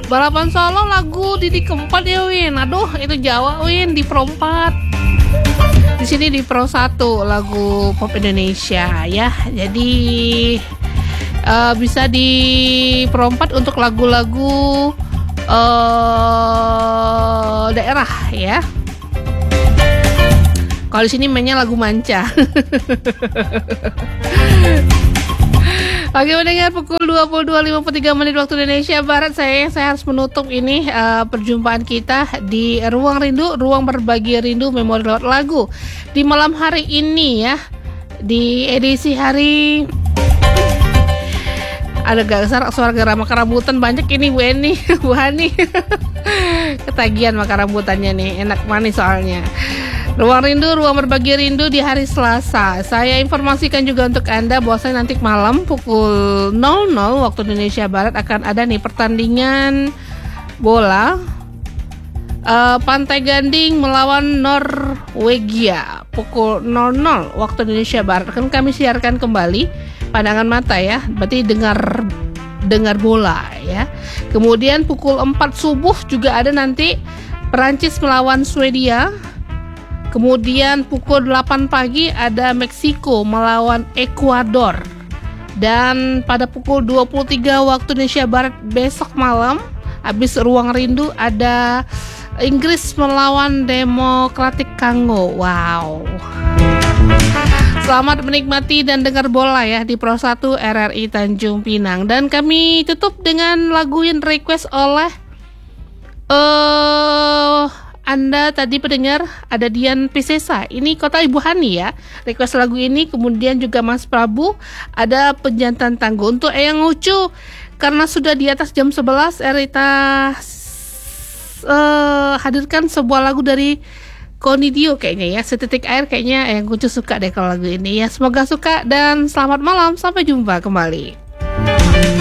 Balapan Solo lagu Didi Kempot ya Win. Aduh itu Jawa Win di Pro 4. Di sini di Pro 1 lagu pop Indonesia ya. Jadi bisa di Pro 4 untuk lagu-lagu daerah ya. Kalau di sini mainnya lagu manca. Oke, mendengar pukul 22.53 waktu Indonesia Barat, saya harus menutup ini perjumpaan kita di Ruang Rindu, Ruang Berbagi Rindu Memori Lewat Lagu di malam hari ini ya. Di edisi hari ada gak suara makan rambutan banyak ini Bu Eni, Bu Hani. Ketagihan makan rambutannya nih, enak manis soalnya. Ruang Rindu, Ruang Berbagi Rindu di hari Selasa. Saya informasikan juga untuk Anda bahwa saya nanti malam pukul 00 waktu Indonesia Barat akan ada nih pertandingan bola Pantai Ganding melawan Norwegia pukul 00 waktu Indonesia Barat. Akan kami siarkan kembali pandangan mata ya, berarti dengar bola ya. Kemudian pukul 4 subuh juga ada nanti Perancis melawan Swedia. Kemudian pukul 8 pagi ada Meksiko melawan Ekuador. Dan pada pukul 23 waktu Indonesia Barat besok malam, habis Ruang Rindu, ada Inggris melawan Demokratik Kongo. Wow. Selamat menikmati dan dengar bola ya di Pro 1 RRI Tanjung Pinang. Dan kami tutup dengan lagu yang request oleh Anda tadi pendengar, ada Dian Piscesa. Ini Kota Ibu Hani ya. Request lagu ini. Kemudian juga Mas Prabu, ada Penjantan Tangguh. Untuk Eyang Ucu, karena sudah di atas jam 11, Erita hadirkan sebuah lagu dari Konidio kayaknya ya. Setitik Air kayaknya Eyang Ucu suka deh kalau lagu ini ya. Semoga suka dan selamat malam. Sampai jumpa kembali.